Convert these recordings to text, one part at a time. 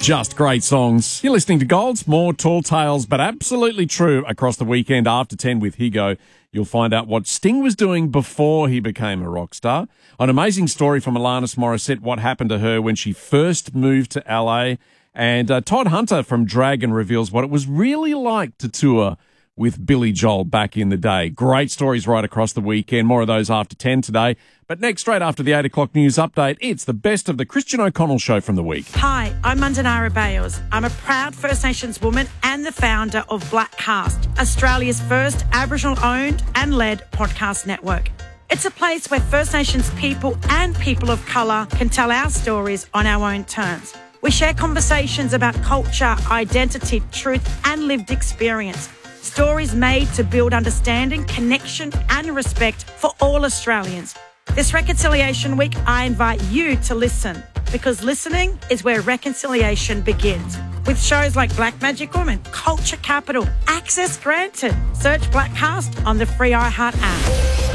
Just great songs. You're listening to Gold's more tall tales, but absolutely true across the weekend after 10 with Higo. You'll find out what Sting was doing before he became a rock star. An amazing story from Alanis Morissette, what happened to her when she first moved to LA. And Todd Hunter from Dragon reveals what it was really like to tour with Billy Joel back in the day. Great stories right across the weekend. More of those after 10 today. But next, straight after the 8 o'clock news update, it's the best of the Christian O'Connell Show from the week. Hi, I'm Mundanara Bales. I'm a proud First Nations woman and the founder of Blackcast, Australia's first Aboriginal-owned and led podcast network. It's a place where First Nations people and people of colour can tell our stories on our own terms. We share conversations about culture, identity, truth and lived experience. Stories made to build understanding, connection and respect for all Australians. This Reconciliation Week, I invite you to listen, because listening is where reconciliation begins. With shows like Black Magic Woman, Culture Capital, Access Granted. Search Blackcast on the free iHeart app.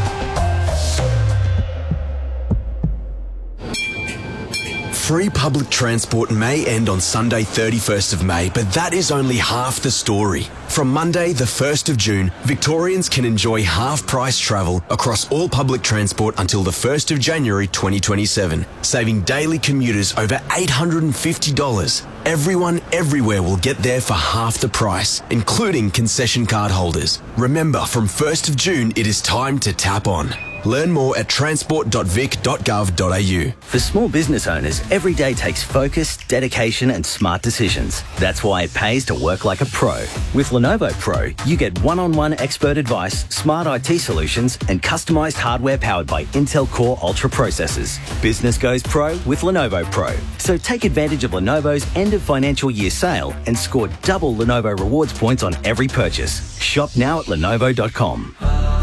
Free public transport may end on Sunday 31st of May, but that is only half the story. From Monday the 1st of June, Victorians can enjoy half-price travel across all public transport until the 1st of January 2027, saving daily commuters over $850. Everyone everywhere will get there for half the price, including concession card holders. Remember, from 1st of June, it is time to tap on. Learn more at transport.vic.gov.au. For small business owners, every day takes focus, dedication and smart decisions. That's why it pays to work like a pro. With Lenovo Pro, you get one-on-one expert advice, smart IT solutions and customised hardware powered by Intel Core Ultra processors. Business goes pro with Lenovo Pro. So take advantage of Lenovo's end of financial year sale and score double Lenovo rewards points on every purchase. Shop now at Lenovo.com.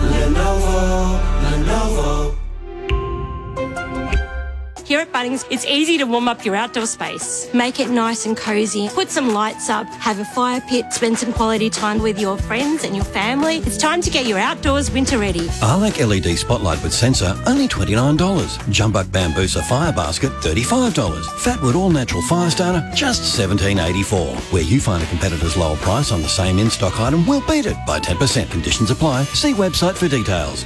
Here at Bunnings, it's easy to warm up your outdoor space. Make it nice and cosy. Put some lights up, have a fire pit, spend some quality time with your friends and your family. It's time to get your outdoors winter ready. Arlac LED Spotlight with sensor, only $29. Jumbuck Bambusa Fire Basket, $35. Fatwood All Natural Fire Starter, just $17.84. Where you find a competitor's lower price on the same in-stock item, we'll beat it by 10%. Conditions apply. See website for details.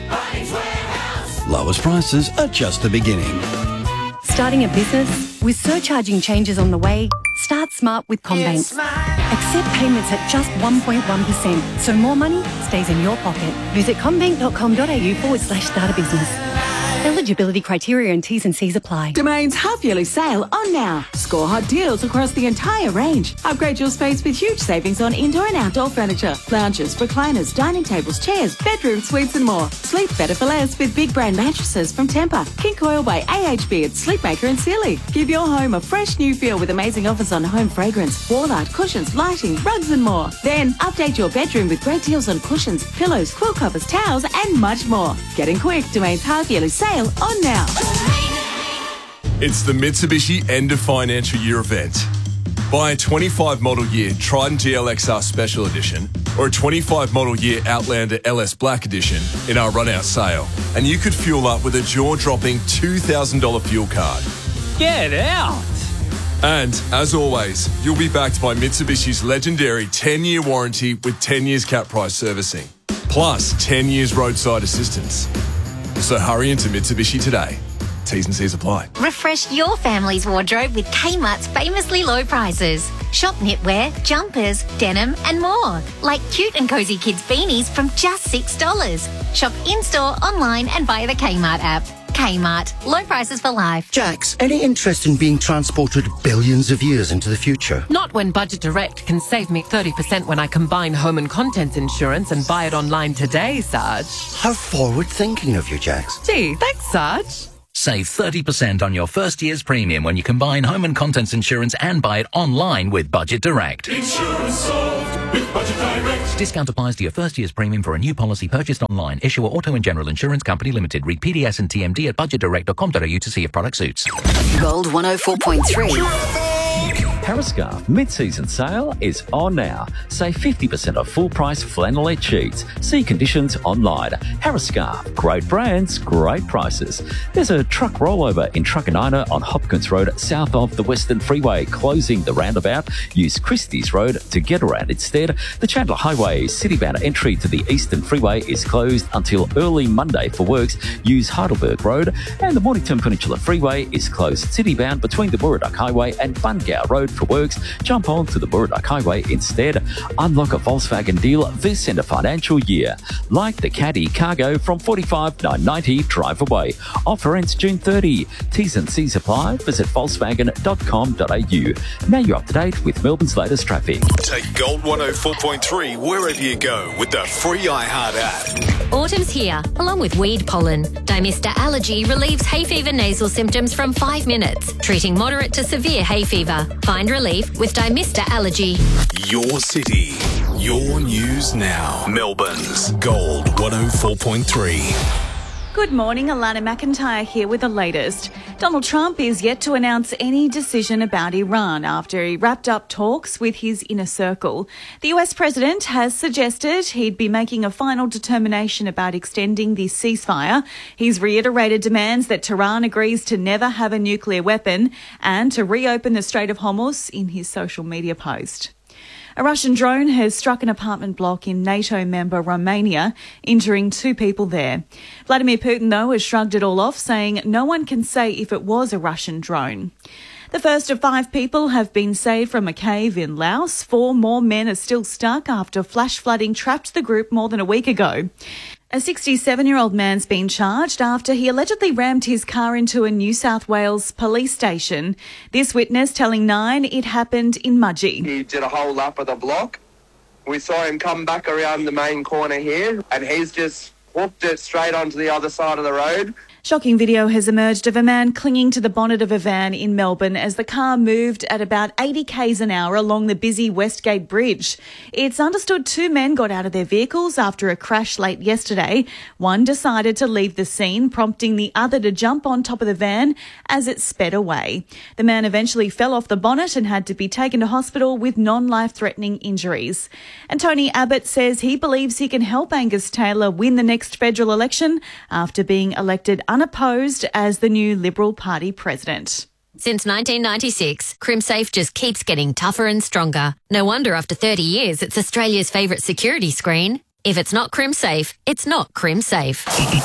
Lowest prices are just the beginning. Starting a business? With surcharging changes on the way, start smart with CommBank. Accept payments at just 1.1%, so more money stays in your pocket. Visit commbank.com.au/start a business. Eligibility criteria and T's and C's apply. Domain's half-yearly sale on now. Score hot deals across the entire range. Upgrade your space with huge savings on indoor and outdoor furniture, lounges, recliners, dining tables, chairs, bedroom suites and more. Sleep better for less with big brand mattresses from Tempur, King Coil by AHB at Sleepmaker and Sealy. Give your home a fresh new feel with amazing offers on home fragrance, wall art, cushions, lighting, rugs and more. Then update your bedroom with great deals on cushions, pillows, quilt covers, towels and much more. Getting quick, Domain's half-yearly sale on now. It's the Mitsubishi end of financial year event. Buy a 25 model year Triton GLXR Special Edition or a 25 model year Outlander LS Black Edition in our run-out sale, and you could fuel up with a jaw-dropping $2,000 fuel card. Get out! And, as always, you'll be backed by Mitsubishi's legendary 10-year warranty with 10 years cap price servicing, plus 10 years roadside assistance. So hurry into Mitsubishi today. T's and C's apply. Refresh your family's wardrobe with Kmart's famously low prices. Shop knitwear, jumpers, denim and more. Like cute and cozy kids beanies from just $6. Shop in-store, online and via the Kmart app. Kmart. Low prices for life. Jax, any interest in being transported billions of years into the future? Not when Budget Direct can save me 30% when I combine home and contents insurance and buy it online today, Sarge. How forward-thinking of you, Jax. Gee, thanks, Sarge. Save 30% on your first year's premium when you combine home and contents insurance and buy it online with Budget Direct. Insurance solved with Budget Direct. Discount applies to your first year's premium for a new policy purchased online. Issuer Auto and General Insurance Company Limited. Read PDS and TMD at budgetdirect.com.au to see if product suits. Gold 104.3. Harriscarf mid-season sale is on now. Save 50% off full-price flannelette sheets. See conditions online. Harriscarf, great brands, great prices. There's a truck rollover in Truckanina on Hopkins Road, south of the Western Freeway, closing the roundabout. Use Christie's Road to get around instead. The Chandler Highway citybound entry to the Eastern Freeway is closed until early Monday for works. Use Heidelberg Road, and the Mornington Peninsula Freeway is closed citybound between the Murdoch Highway and Bungao Road for works. Jump on to the Murdoch Highway instead. Unlock a Volkswagen deal this end of financial year, like the Caddy Cargo from $45,990 drive away. Offer ends June 30. T's and C's apply. Visit volkswagen.com.au. Now you're up to date with Melbourne's latest traffic. Take Gold 104.3 wherever you go with the free iHeart app. Autumn's here, along with weed pollen. Dimista Allergy relieves hay fever nasal symptoms from 5 minutes, treating moderate to severe hay fever. Find relief with Dimista Allergy. Your city, your news now. Melbourne's Gold 104.3. Good morning, Alana McIntyre here with the latest. Donald Trump is yet to announce any decision about Iran after he wrapped up talks with his inner circle. The US president has suggested he'd be making a final determination about extending the ceasefire. He's reiterated demands that Tehran agrees to never have a nuclear weapon and to reopen the Strait of Hormuz in his social media post. A Russian drone has struck an apartment block in NATO member Romania, injuring 2 people there. Vladimir Putin, though, has shrugged it all off, saying no one can say if it was a Russian drone. The first of 5 people have been saved from a cave in Laos. 4 more men are still stuck after flash flooding trapped the group more than a week ago. A 67-year-old man's been charged after he allegedly rammed his car into a New South Wales police station. This witness telling Nine it happened in Mudgee. He did a whole lap of the block. We saw him come back around the main corner here, and he's just whooped it straight onto the other side of the road. Shocking video has emerged of a man clinging to the bonnet of a van in Melbourne as the car moved at about 80 k's an hour along the busy Westgate Bridge. It's understood 2 men got out of their vehicles after a crash late yesterday. One decided to leave the scene, prompting the other to jump on top of the van as it sped away. The man eventually fell off the bonnet and had to be taken to hospital with non-life-threatening injuries. And Tony Abbott says he believes he can help Angus Taylor win the next federal election after being elected unopposed as the new Liberal Party president. Since 1996, CrimSafe just keeps getting tougher and stronger. No wonder after 30 years, it's Australia's favourite security screen. If it's not CrimSafe, it's not CrimSafe.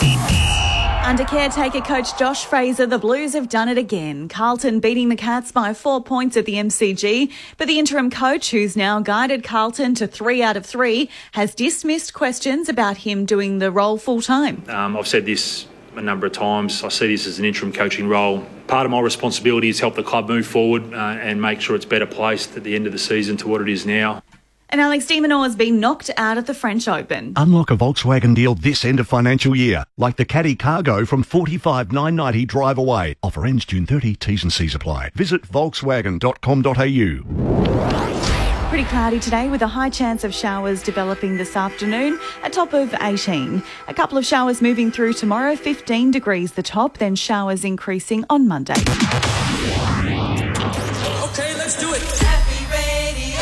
Under caretaker coach Josh Fraser, the Blues have done it again. Carlton beating the Cats by 4 points at the MCG, but the interim coach, who's now guided Carlton to 3 out of 3, has dismissed questions about him doing the role full-time. I've said this a number of times. I see this as an interim coaching role. Part of my responsibility is help the club move forward and make sure it's better placed at the end of the season to what it is now. And Alex de Minaur has been knocked out of the French Open. Unlock a Volkswagen deal this end of financial year, like the Caddy Cargo from $45,990 drive away. Offer ends June 30, T's and C's apply. Visit volkswagen.com.au. Pretty cloudy today with a high chance of showers developing this afternoon, a top of 18. A couple of showers moving through tomorrow, 15 degrees the top, then showers increasing on Monday. Okay, let's do it. Happy Radio.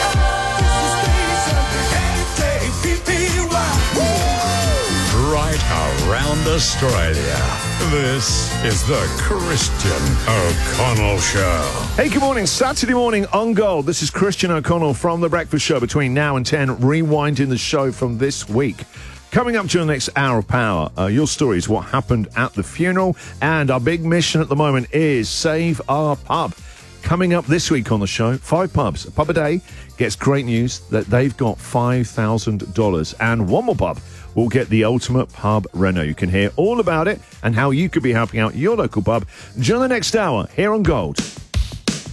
Right around Australia. This is the Christian O'Connell Show. Hey, good morning. Saturday morning on Gold. This is Christian O'Connell from The Breakfast Show. Between now and 10, rewinding the show from this week. Coming up during the next hour of power, your story is what happened at the funeral. And our big mission at the moment is Save Our Pub. Coming up this week on the show, 5 pubs. A pub a day gets great news that they've got $5,000. And one more pub will get the ultimate pub reno. You can hear all about it and how you could be helping out your local pub during the next hour here on Gold.